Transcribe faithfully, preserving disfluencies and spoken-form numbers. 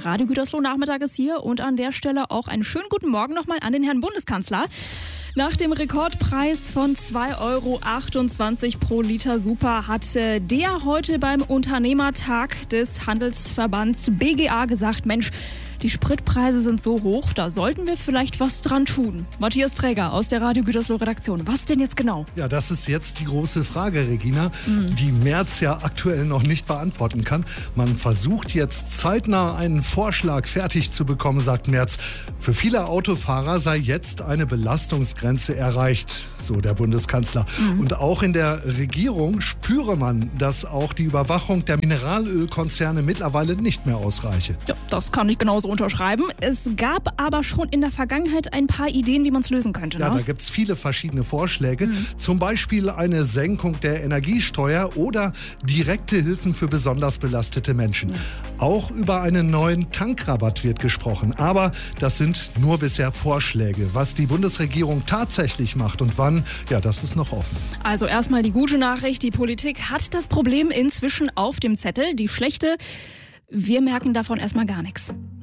Der Radio Gütersloh-Nachmittag ist hier und an der Stelle auch einen schönen guten Morgen nochmal an den Herrn Bundeskanzler. Nach dem Rekordpreis von zwei Euro achtundzwanzig pro Liter Super hat der heute beim Unternehmertag des Handelsverbands B G A gesagt, Mensch, die Spritpreise sind so hoch, da sollten wir vielleicht was dran tun. Matthias Träger aus der Radio Gütersloh-Redaktion. Was denn jetzt genau? Ja, das ist jetzt die große Frage, Regina, mhm. die Merz ja aktuell noch nicht beantworten kann. Man versucht jetzt zeitnah einen Vorschlag fertig zu bekommen, sagt Merz. Für viele Autofahrer sei jetzt eine Belastungsgrenze erreicht, so der Bundeskanzler. Mhm. Und auch in der Regierung spüre man, dass auch die Überwachung der Mineralölkonzerne mittlerweile nicht mehr ausreiche. Ja, das kann ich genauso unterschreiben. Es gab aber schon in der Vergangenheit ein paar Ideen, wie man es lösen könnte. Ja, ne? da gibt es viele verschiedene Vorschläge. Mhm. Zum Beispiel eine Senkung der Energiesteuer oder direkte Hilfen für besonders belastete Menschen. Mhm. Auch über einen neuen Tankrabatt wird gesprochen. Aber das sind nur bisher Vorschläge. Was die Bundesregierung tatsächlich macht und wann, ja, das ist noch offen. Also erstmal die gute Nachricht. Die Politik hat das Problem inzwischen auf dem Zettel. Die schlechte, wir merken davon erstmal gar nichts.